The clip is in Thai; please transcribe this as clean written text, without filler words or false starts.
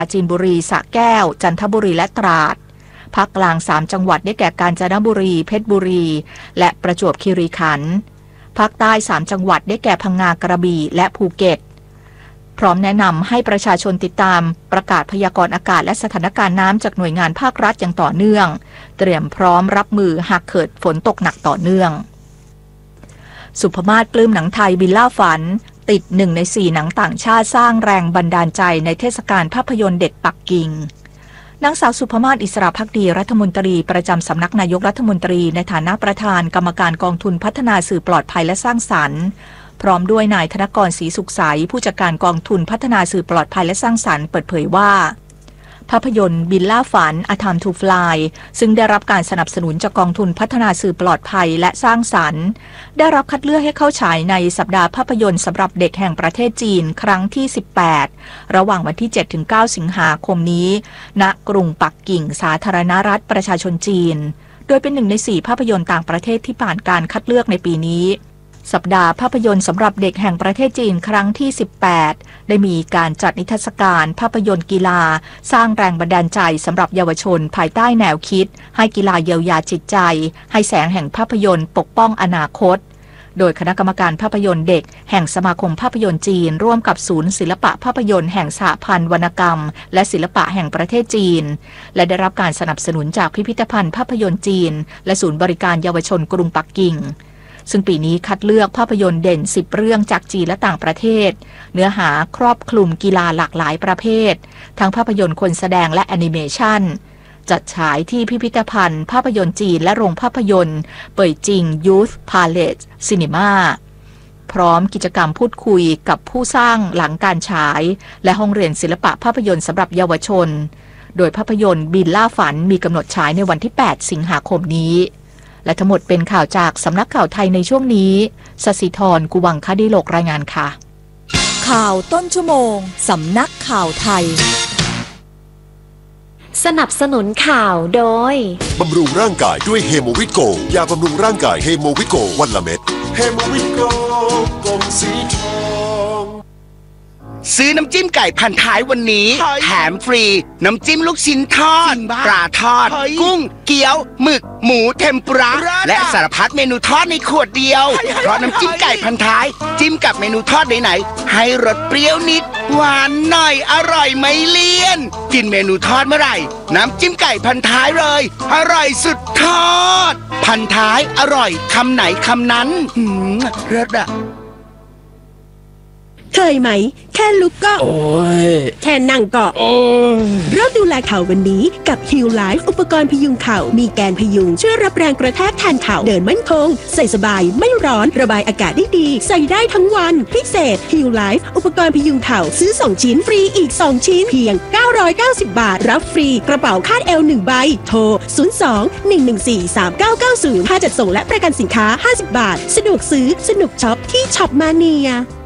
ราจีนบุรีสระแก้วจันทบุรีและตราดภาคกลาง3จังหวัดได้แก่กาญจนบุรีเพชรบุรีและประจวบคีรีขันธ์ภาคใต้3จังหวัดได้แก่พังงากระบี่และภูเก็ตพร้อมแนะนำให้ประชาชนติดตามประกาศพยากรณ์อากาศและสถานการณ์น้ำจากหน่วยงานภาครัฐอย่างต่อเนื่องเตรียมพร้อมรับมือหากเกิดฝนตกหนักต่อเนื่องสุภมาศปลื้มหนังไทยบิลล่าฝันติด1 ใน 4หนังต่างชาติสร้างแรงบันดาลใจในเทศกาลภาพยนตร์เด็กปักกิ่งนางสาวสุภมาศอิสระภักดีรัฐมนตรีประจำสำนักนายกรัฐมนตรีในฐานะประธานกรรมการกองทุนพัฒนาสื่อปลอดภัยและสร้างสรรค์พร้อมด้วยนายธนกรศรีสุขใสผู้จัดการกองทุนพัฒนาสื่อปลอดภัยและสร้างสรรค์เปิดเผยว่าภาพยนตร์บิลล่าฝัน A Time to Fly ซึ่งได้รับการสนับสนุนจากกองทุนพัฒนาสื่อปลอดภัยและสร้างสรรค์ได้รับคัดเลือกให้เข้าฉายในสัปดาห์ภาพยนตร์สำหรับเด็กแห่งประเทศจีนครั้งที่ 18 ระหว่างวันที่ 7-9 สิงหาคมนี้ณกรุงปักกิ่งสาธารณรัฐประชาชนจีนโดยเป็น1 ใน 4ภาพยนตร์ต่างประเทศที่ผ่านการคัดเลือกในปีนี้สัปดาห์ภาพยนตร์สำหรับเด็กแห่งประเทศจีนครั้งที่ 18 ได้มีการจัดนิทรรศการภาพยนตร์กีฬาสร้างแรงบันดาลใจสำหรับเยาวชนภายใต้แนวคิดให้กีฬาเยียวยาจิตใจให้แสงแห่งภาพยนตร์ปกป้องอนาคตโดยคณะกรรมการภาพยนตร์เด็กแห่งสมาคมภาพยนตร์จีนร่วมกับศูนย์ศิลปะภาพยนตร์แห่งสหพันธ์วรรณกรรมและศิลปะแห่งประเทศจีนและได้รับการสนับสนุนจากพิพิธภัณฑ์ภาพยนตร์จีนและศูนย์บริการเยาวชนกรุงปักกิ่งซึ่งปีนี้คัดเลือกภาพยนตร์เด่น10 เรื่องจากจีนและต่างประเทศเนื้อหาครอบคลุมกีฬาหลากหลายประเภททั้งภาพยนตร์คนแสดงและแอนิเมชันจัดฉายที่พิพิธภัณฑ์ภาพยนตร์จีนและโรงภาพยนตร์เป่ยจิง Youth Palace Cinema พร้อมกิจกรรมพูดคุยกับผู้สร้างหลังการฉายและห้องเรียนศิลปะภาพยนตร์สำหรับเยาวชนโดยภาพยนตร์บิลล่าฝันมีกำหนดฉายในวันที่ 8 สิงหาคมนี้และทั้งหมดเป็นข่าวจากสำนักข่าวไทยในช่วงนี้สศิธร กุวังคดิโลกรายงานค่ะข่าวต้นชั่วโมงสำนักข่าวไทยสนับสนุนข่าวโดยบำรุงร่างกายด้วยเฮโมวิโกยาบำรุงร่างกายเฮโมวิโกวันละเม็ดเฮโมวิโกกลมสีทองซื้อน้ำจิ้มไก่พันท้ายวันนี้แถมฟรีน้ำจิ้มลูกชิ้นทอดปลาทอดกุ้งเกี๊ยวหมึกหมูเทมปุระและสารพัดเมนูทอดในขวดเดียวเพราะน้ำจิ้มไก่พันท้ายจิ้มกับเมนูทอดไหนๆให้รสเปรี้ยวนิดหวานหน่อยอร่อยไม่เลี่ยนกินเมนูทอดเมื่อไหร่น้ำจิ้มไก่พันท้ายเลยอร่อยสุดทอดพันท้ายอร่อยคำไหนคำนั้นเลิศอะเคยไหมแค่ลุกก็โอ้ยแค่นั่งก็โอ้ยเริ่มดูแลเข่าวันนี้กับ Heal Life อุปกรณ์พยุงเข่ามีแกนพยุงช่วยรับแรงกระแทกแทนเข่าเดินมั่นคงใส่สบายไม่ร้อนระบายอากาศได้ดีใส่ได้ทั้งวันพิเศษ Heal Life อุปกรณ์พยุงเข่าซื้อ2 ชิ้นฟรีอีก2 ชิ้นเพียง990 บาทรับฟรีกระเป๋าคาดเอว1 ใบโทร02-114-3990ค่าจัดส่งและประกันสินค้า50 บาทสะดวกซื้อสนุกช็อปที่ช็อปมาเนีย